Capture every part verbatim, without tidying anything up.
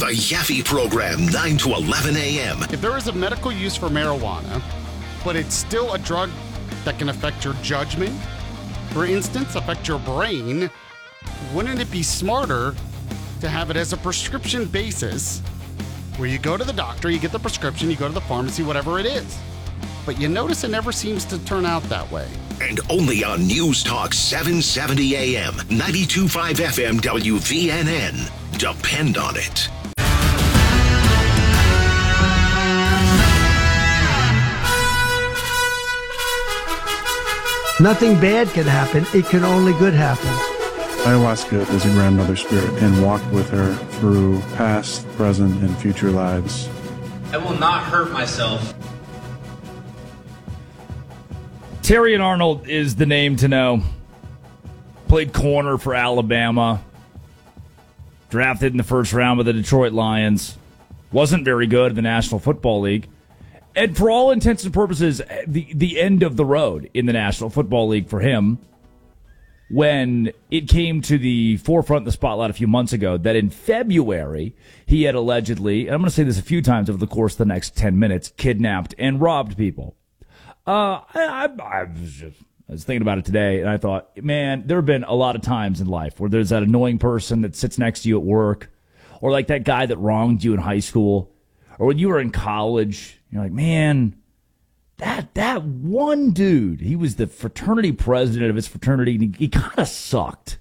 The Yaffe Program, nine to eleven a.m. If there is a medical use for marijuana, but it's still a drug that can affect your judgment, for instance, affect your brain, wouldn't it be smarter to have it as a prescription basis where you go to the doctor, you get the prescription, you go to the pharmacy, whatever it is. But you notice it never seems to turn out that way. And only on News Talk seven seventy a.m., ninety-two point five F M W V N N. Depend on it. Nothing bad can happen. It can only good happen. Ayahuasca is a grandmother spirit and walked with her through past, present, and future lives. I will not hurt myself. Terrion Arnold is the name to know. Played corner for Alabama. Drafted in the first round by the Detroit Lions. Wasn't very good in the National Football League. And for all intents and purposes, the, the end of the road in the National Football League for him when it came to the forefront of the spotlight a few months ago that in February he had allegedly, and I'm going to say this a few times over the course of the next ten minutes, kidnapped and robbed people. Uh, I, I, I, was just, I was thinking about it today, and I thought, man, there have been a lot of times in life where there's that annoying person that sits next to you at work, or like that guy that wronged you in high school, or when you were in college. You're like, man, that that one dude, he was the fraternity president of his fraternity, and he, he kind of sucked.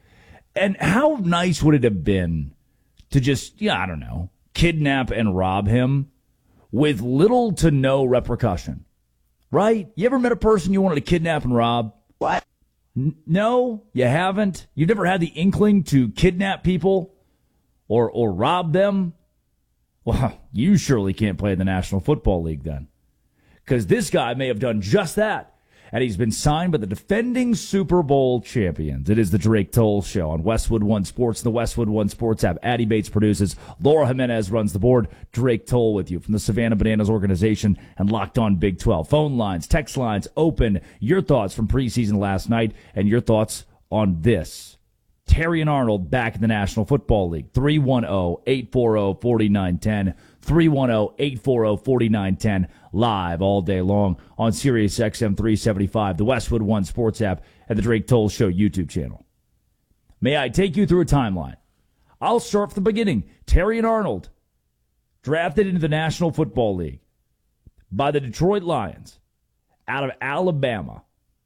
And how nice would it have been to just, yeah, I don't know, kidnap and rob him with little to no repercussion, right? You ever met a person you wanted to kidnap and rob? What? N- no, you haven't? You've never had the inkling to kidnap people or or rob them? Well, you surely can't play in the National Football League then. Because this guy may have done just that. And he's been signed by the defending Super Bowl champions. It is the Drake Toll Show on Westwood One Sports, the Westwood One Sports app. Addie Bates produces. Laura Jimenez runs the board. Drake Toll with you from the Savannah Bananas organization and Locked On Big twelve. Phone lines, text lines open. Your thoughts from preseason last night and your thoughts on this. Terrion Arnold back in the National Football League. three one zero, eight four zero, four nine one zero. three one zero, eight four zero, four nine one zero. Live all day long on Sirius X M three seventy-five, the Westwood One Sports app, and the Drake Toll Show YouTube channel. May I take you through a timeline? I'll start from the beginning. Terrion Arnold, drafted into the National Football League by the Detroit Lions out of Alabama.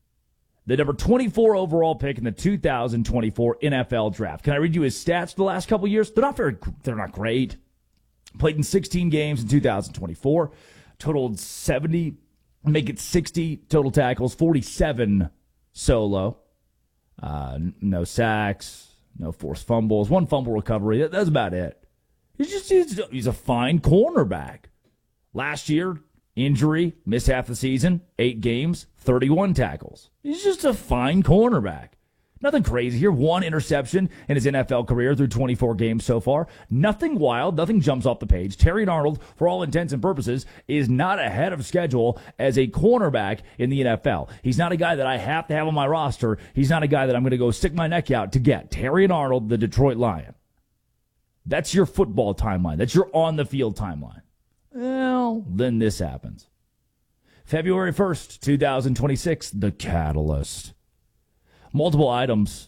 The number twenty-four overall pick in the two thousand twenty-four N F L draft. Can I read you his stats for the last couple of years? They're not very, they're not great. Played in sixteen games in two thousand twenty-four. Totaled seventy, make it sixty total tackles, forty-seven solo. Uh, no sacks, no forced fumbles, one fumble recovery. That's about it. He's just, he's, he's a fine cornerback. Last year, injury, missed half the season, eight games, thirty-one tackles. He's just a fine cornerback. Nothing crazy here. One interception in his N F L career through twenty-four games so far. Nothing wild. Nothing jumps off the page. Terrion Arnold, for all intents and purposes, is not ahead of schedule as a cornerback in the N F L. He's not a guy that I have to have on my roster. He's not a guy that I'm going to go stick my neck out to get. Terrion Arnold, the Detroit Lion. That's your football timeline. That's your on-the-field timeline. Well, then this happens. February first, twenty twenty-six, the catalyst. Multiple items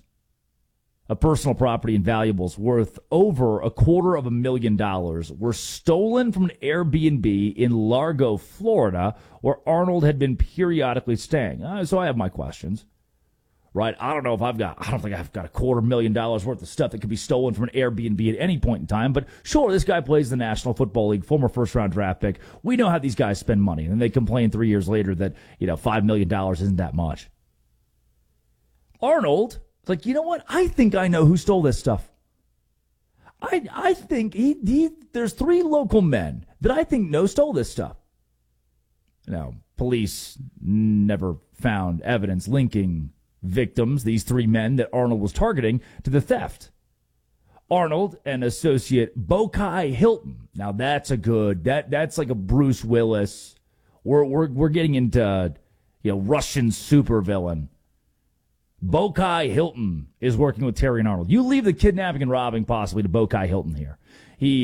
of personal property and valuables worth over a quarter of a million dollars were stolen from an Airbnb in Largo, Florida, where Arnold had been periodically staying. Uh, so I have my questions. Right, I don't know if I've got, I don't think I've got a quarter million dollars worth of stuff that could be stolen from an Airbnb at any point in time, but sure, this guy plays the National Football League, former first-round draft pick. We know how these guys spend money, and they complain three years later that, you know, five million dollars isn't that much. Arnold, like, you know what? I think I know who stole this stuff. I I think he, he there's three local men that I think know stole this stuff. Now, police never found evidence linking victims, these three men that Arnold was targeting, to the theft. Arnold and associate Bokai Hilton. Now that's a good, that that's like a Bruce Willis. We're we're we're getting into, you know, Russian supervillain. Bokai Hilton is working with Terrion Arnold. You leave the kidnapping and robbing possibly to Bokai Hilton here. He